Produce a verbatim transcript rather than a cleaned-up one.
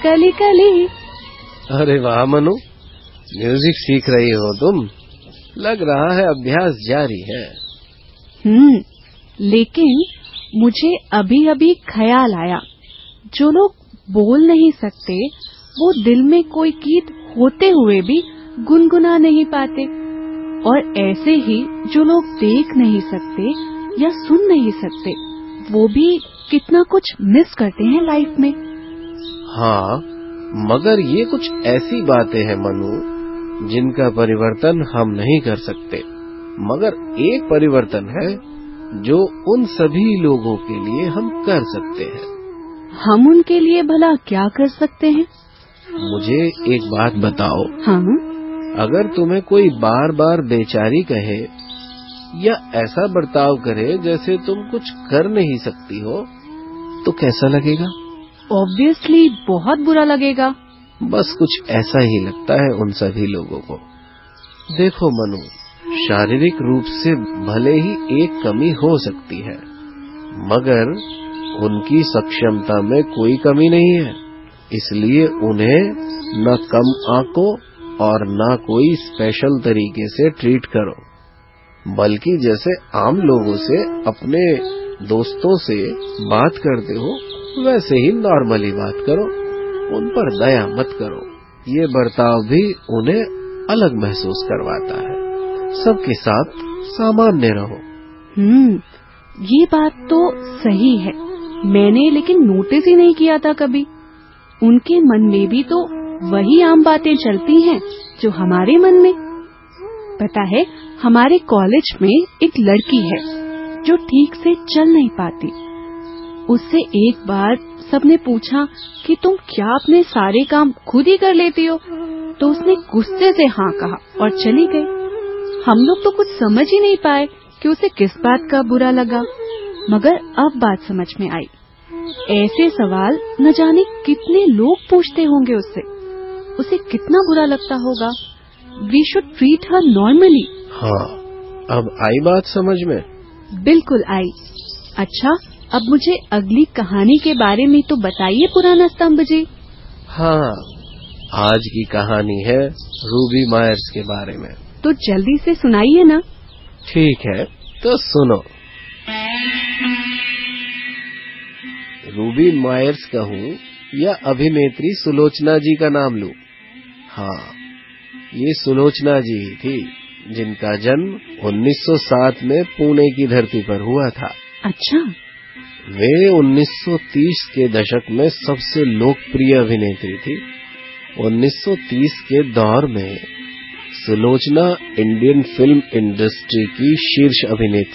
कली कली। अरे वाह मनु, म्यूजिक सीख रही हो तुम। लग रहा है अभ्यास जारी है। हम्म, लेकिन मुझे अभी अभी ख्याल आया, जो लोग बोल नहीं सकते वो दिल में कोई गीत होते हुए भी गुनगुना नहीं पाते, और ऐसे ही जो लोग देख नहीं सकते या सुन नहीं सकते वो भी कितना कुछ मिस करते हैं लाइफ में। हाँ, मगर ये कुछ ऐसी बातें हैं मनु जिनका परिवर्तन हम नहीं कर सकते, मगर एक परिवर्तन है जो उन सभी लोगों के लिए हम कर सकते हैं। हम उनके लिए भला क्या कर सकते हैं? मुझे एक बात बताओ। हाँ? अगर तुम्हें कोई बार बार बेचारी कहे या ऐसा बर्ताव करे जैसे तुम कुछ कर नहीं सकती हो, तो कैसा लगेगा? ऑब्वियसली बहुत बुरा लगेगा। बस कुछ ऐसा ही लगता है उन सभी लोगों को। देखो मनु, शारीरिक रूप से भले ही एक कमी हो सकती है, मगर उनकी सक्षमता में कोई कमी नहीं है, इसलिए उन्हें न कम आंको और न कोई स्पेशल तरीके से ट्रीट करो, बल्कि जैसे आम लोगों से अपने दोस्तों से बात करते हो वैसे ही नॉर्मली बात करो, उन पर दया मत करो। ये बर्ताव भी उन्हें अलग महसूस करवाता है। सबके साथ सामान्य रहो। हम्म, ये बात तो सही है, मैंने लेकिन नोटिस ही नहीं किया था कभी। उनके मन में भी तो वही आम बातें चलती हैं जो हमारे मन में। पता है, हमारे कॉलेज में एक लड़की है जो ठीक से चल नहीं पाती। उससे एक बार सबने पूछा कि तुम क्या अपने सारे काम खुद ही कर लेती हो, तो उसने गुस्से से हाँ कहा और चली गई। हम लोग तो कुछ समझ ही नहीं पाए कि उसे किस बात का बुरा लगा, मगर अब बात समझ में आई। ऐसे सवाल न जाने कितने लोग पूछते होंगे उससे, उसे कितना बुरा लगता होगा। We should treat her normally. हाँ, अब आई बात समझ में? बिल्कुल आई। अच्छा, अब मुझे अगली कहानी के बारे में तो बताइए पुराना स्तंभ जी। हाँ, आज की कहानी है रूबी मायर्स के बारे में। तो जल्दी से सुनाइए ना। ठीक है, तो सुनो। रूबी मायर्स कहूँ या अभिनेत्री सुलोचना जी का नाम लूं? हाँ, ये सुलोचना जी ही थी जिनका जन्म उन्नीस सौ सात में पुणे की धरती पर हुआ था। अच्छा। वे उन्नीस सौ तीस के दशक में सबसे लोकप्रिय अभिनेत्री थी। उन्नीस सौ तीस के दौर में सुलोचना इंडियन फिल्म इंडस्ट्री की शीर्ष अभिनेत्री